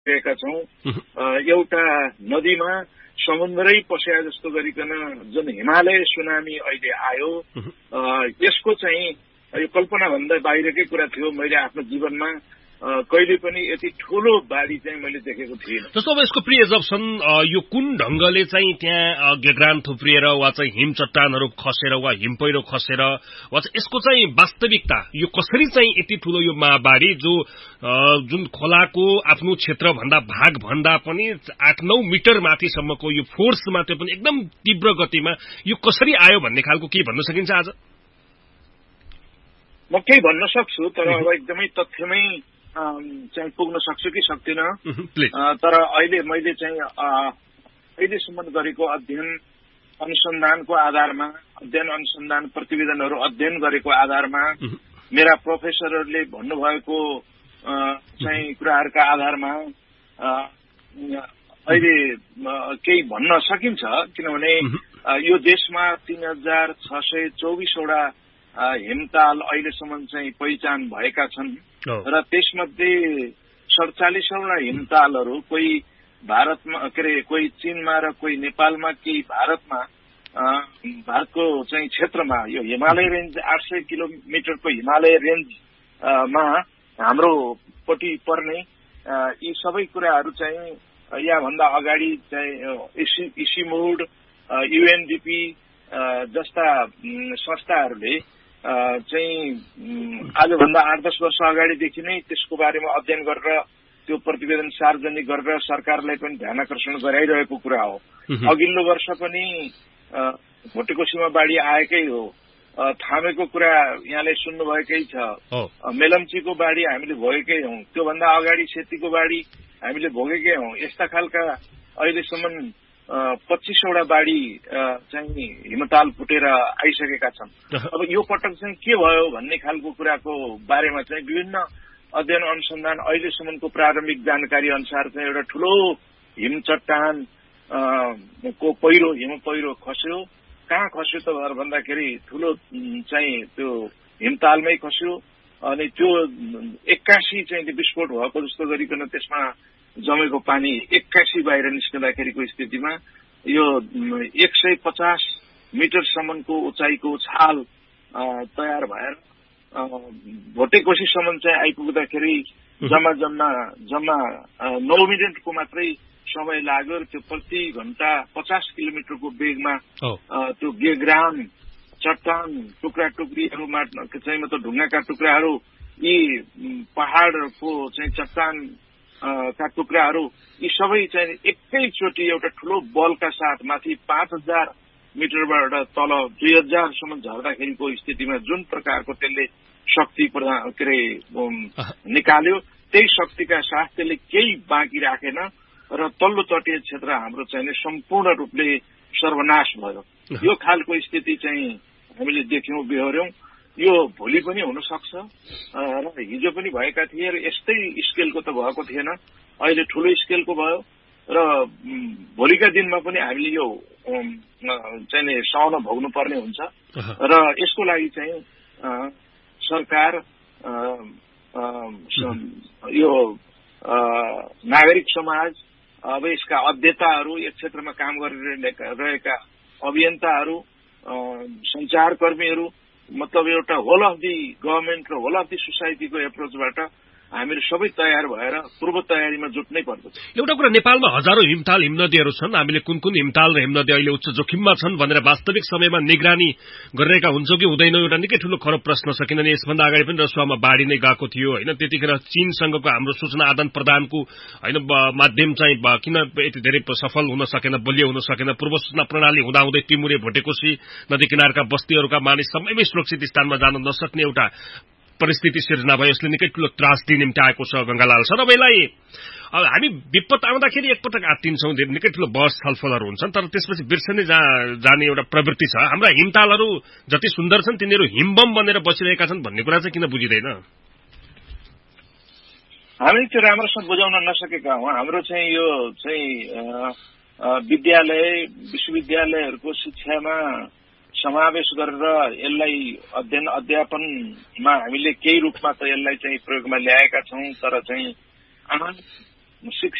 गरेका छौं। एउटा नदीमा समुद्रै पस्या जस्तो गरिकन जुन हिमालय सुनामी अहिले आयो, यसको चाहिँ यो कल्पना भन्दा बाहिरकै कुरा थियो। मैले आफ्नो जीवनमा कहिले पनि यति ठूलो बाढी चाहिँ मैले देखेको थिइनँ। जस्तो अब यसको प्रिजर्भसन यो कुन ढंगले चाहिँ त्यहाँ गेग्रान थुप्रिएर वा चाहिँ हिम चट्टानहरू खसेर वा हिम पहिरो खसेर वा यसको चाहिँ वास्तविकता यो कसरी चाहिँ यति ठूलो यो महाबाढी जुन खोलाको आफ्नो क्षेत्र भन्दा भाग भन्दा पनि 8-9 मिटर माथिसम्मको यो फोर्समा त्यो पनि एकदम तीव्र गतिमा यो कसरी आयो भन्ने खालको के भन्न सकिन्छ आज? म केही भन्न सक्छु, तर अब एकदमै तथ्यमै चाहिँ पुग्न सक्छु कि सक्दिनँ। तर अहिले मैले चाहिँ अहिलेसम्म गरेको अध्ययन अनुसन्धानको आधारमा, अध्ययन अनुसन्धान प्रतिवेदनहरू अध्ययन गरेको आधारमा, मेरा प्रोफेसरहरूले भन्नुभएको चाहिँ कुराहरूका आधारमा अहिले केही भन्न सकिन्छ। किनभने यो देशमा 3624 वटा हिमताल अहिलेसम्म चाहिँ पहिचान भएका छन् र त्यसमध्ये 47 वटा हिमतालहरू कोही भारतमा कोही चीनमा र कोही नेपालमा केही भारतमा भारतको चाहिँ क्षेत्रमा यो हिमालय रेन्ज 800 किलोमिटरको हिमालय रेन्जमा हाम्रो पट्टि पर्ने यी सबै कुराहरू चाहिँ याभन्दा अगाडि चाहिँ इसिमुड, युएनडीपी जस्ता संस्थाहरूले चाहिँ आजभन्दा 8-10 वर्ष अगाडिदेखि नै त्यसको बारेमा अध्ययन गरेर त्यो प्रतिवेदन सार्वजनिक गरेर सरकारलाई पनि ध्यान आकर्षण गराइरहेको कुरा हो। अघिल्लो वर्ष पनि भोटेकोसीमा बाढी आएकै हो। थामेको कुरा यहाँले सुन्नुभएकै छ। मेलम्चीको बाढी हामीले भोगेकै हौं। त्योभन्दा अगाडि सेतीको बाढी हामीले भोगेकै हौं। यस्ता खालका अहिलेसम्म 25 वटा बाढी चाहिँ हिमताल फुटेर आइसकेका छन्। अब यो पटक चाहिँ के भयो भन्ने खालको कुराको बारेमा चाहिँ विभिन्न अध्ययन अनुसन्धान अहिलेसम्मको प्रारम्भिक जानकारी अनुसार चाहिँ एउटा ठूलो हिम चट्टान को हिम पहिरो खस्यो। कहाँ खस्यो त भन्दाखेरि ठूलो चाहिँ त्यो हिमतालमै खस्यो। अनि त्यो 81 चाहिँ विस्फोट भएको जस्तो गरिकन त्यसमा जमेको पानी 81 बाहिर निस्कँदाखेरिको स्थितिमा यो 150 मिटरसम्मको उचाइको छाल तयार भएर भोटेकोसीसम्म चाहिँ आइपुग्दाखेरि जम्मा 9 मिनटको मात्रै समय लाग्यो। त्यो प्रति घण्टा 50 किलोमिटरको वेगमा त्यो गेग्राम चट्टान टुक्रा टुक्रीहरूमा चाहिँ मतलब ढुङ्गाका टुक्राहरू यी पहाडको चाहिँ चट्टान का टुक्राहरू यी सबै चाहिँ एकैचोटि एउटा ठूलो बलका साथ माथि 5000 मिटरबाट तल 2000 सम्म झर्दाखेरिको स्थितिमा जुन प्रकारको त्यसले शक्ति निकाल्यो, त्यही शक्तिका साथ त्यसले केही बाँकी राखेन र तल्लो तटीय क्षेत्र हाम्रो चाहिँ सम्पूर्ण रूपले सर्वनाश भयो। यो खालको स्थिति चाहिँ हामीले देख्यौं, बेहोर्यौं। यो भोलि पनि हुन सक्छ र हिजो पनि भएका थिए र यस्तै स्केलको त भएको थिएन। अहिले ठूलो स्केलको भयो र भोलिका दिनमा पनि हामीले यो चाहिँ सहन भोग्नु पर्ने हुन्छ र यसको लागि चाहिँ सरकार यो नागरिक समाज, अब यसका अध्येताहरू, यस क्षेत्रमा काम गरिरहेका अभियन्ताहरू, संचारकर्मीहरू, मतलब एउटा होल अफ दि गभर्मेन्ट र होल अफ दि सोसाइटीको एप्रोचबाट हामीहरू सबै तयार भएर पूर्व तयारीमा जुट्नै पर्दछ। एउटा कुरा, नेपालमा हजारौं हिमताल हिमनदीहरू छन्। हामीले कुन हिमताल र हिमनदी अहिले उच्च जोखिममा छन् भनेर वास्तविक समयमा निगरानी गरिरहेका हुन्छौं कि हुँदैन, एउटा निकै ठूलो खरो प्रश्न छ। किनभने यसभन्दा अगाडि पनि रसुवामा बाढी नै गएको थियो हैन। त्यतिखेर चीनसँगको हाम्रो सूचना आदान प्रदानको हैन माध्यम चाहिँ किन यति धेरै सफल हुन सकेन, बलियो हुन सकेन। पूर्व सूचना प्रणाली हुँदाहुँदै टिमुरे, भोटेकोसी नदी किनारका बस्तीहरूका मानिस समयमै सुरक्षित स्थानमा जान नसक्ने एउटा परिस्थिति सिर्जना भयो। यसले निकै ठूलो त्रासदी निम्त्याएको छ गंगालाल सर। अब यसलाई हामी विपद आउँदाखेरि एकपटक आत्तिन्छौं, निकै ठूलो बहस छलफलहरू हुन्छन्, तर त्यसपछि बिर्सने जाने एउटा प्रवृत्ति छ। हाम्रा हिमतालहरू जति सुन्दर छन् तिनीहरू हिमबम बनेर बसिरहेका छन् भन्ने कुरा चाहिँ किन बुझिदैन? हामी त्यो राम्रोसँग बुझाउन नसकेका हौं। हाम्रो चाहिँ यो चाहिँ विद्यालय विश्वविद्यालयहरूको शिक्षामा समावेश गरेर यसलाई अध्ययन अध्यापनमा हामीले केही रूपमा त यसलाई चाहिँ प्रयोगमा ल्याएका छौं, तर चाहिँ शिक्षा